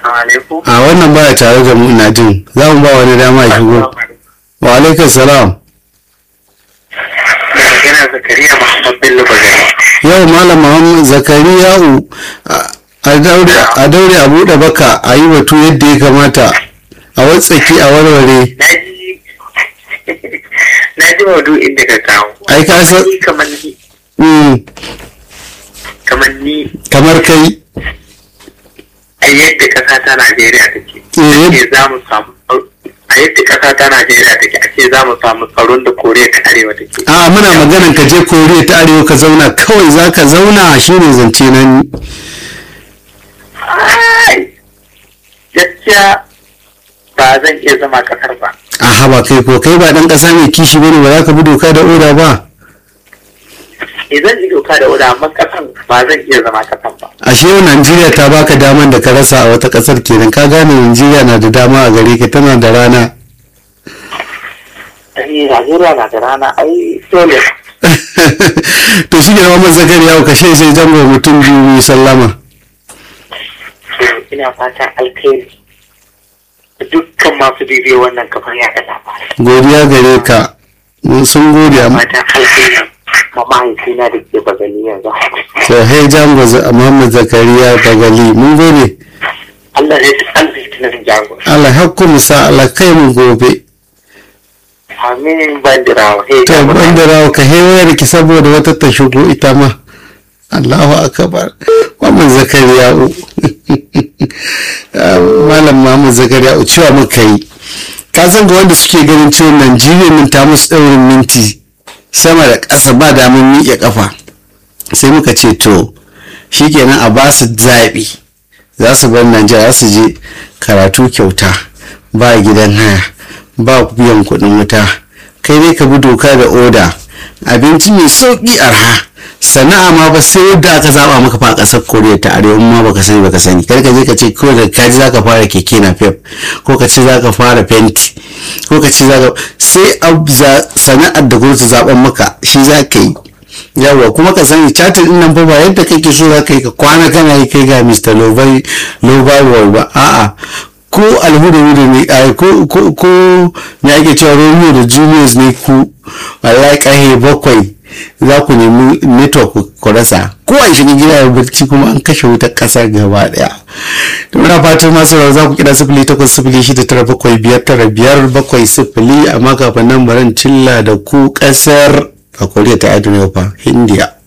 alaikum. a wannan baya tare da mu ina jin za mu ba wani dama ya shigo. Wa alaikum salam. Da magana Zakariya Muhammad Bello Bagari. Yau Malam Muhammad Zakariya'u a daure a buɗe baka a yi batu yadda ya kamata a watsaki a warware. Na ji maudu'in da ka kawo. Ai ka san kamar ni. kamar kai. A yadda ƙasa ta Najeriya take. Ake za mu samu a yadda ƙasa ta Najeriya take ake za mu samu tsaron da Koriya ta Arewa take. A muna maganan ka je Koriya ta Arewa ka zauna kawai za ka zauna shine zance na ni. Gaskiya ba zan iya zama ƙasar ba. Aha ba kai ko kai ba dan ƙasa mai kishi bane ba za ka bi doka da oda ba. Zan yi doka da oda amma ƙasan ba zan iya zama ƙasan ba. Ashe yau Najeriya ta baka daman da ka rasa a wata ƙasar kenan ka gane Najeriya na da dama a gare ka tana da rana. Najeriya na da rana ai dole. To shi ne Muhammad Zakariya ka sai jango mutum biyu sallama. Ina fatan alkhairi dukkan masu bibiyo wannan kafar yaɗa labarai. Godiya gare ka sun gode amma. Fatan alkhairi ma mahaifina da ke Bagali yanzu. Sai jango Muhammad Zakariya Bagali mun gode. Allah ya tsanci tunan jango. Allah hakku sa Allah kai mu gobe. Amin bandirawa. To bandirawa ka hewayar ki saboda wata ta shigo ita ma. Allahu akbar. Muhammad Zakariya Malam Muhammad Zakariya cewa muka yi ka san ga wanda suke ganin cewa Najeriya min ta musu daurin minti sama da ƙasa ba da mun miƙe kafa sai muka ce to shikenan a ba su zaɓi za su bar Najeriya su je karatu kyauta ba gidan haya ba biyan kuɗin wuta kai dai ka bi doka da oda abinci mai sauƙi arha sana'a ma ba sai yadda aka zaba maka fa kasar Koriya ta Arewa ma baka sani kar ka je ka ce ko da kaji zaka fara keke na pep ko ka ce zaka fara fenti ko ka ce zaka sai sana'ar da gwamnati zaben maka shi zaka yi yawa kuma ka sani chatin din nan fa ba yadda kake so zaka yi ka kwana kana yi kai ga Mr. Lobai ba a'a ko alhuda ne ko me ake cewa Romeo da Julius ne ku wallahi kahe bakwai za ku nemi network ku rasa ko a shiga gida ya barci kuma an kashe wutar kasar gaba daya to muna fatan masu za ku kira 0806959570 amma kafin nan baran cilla da ku kasar a Koriya ta Arewa fa India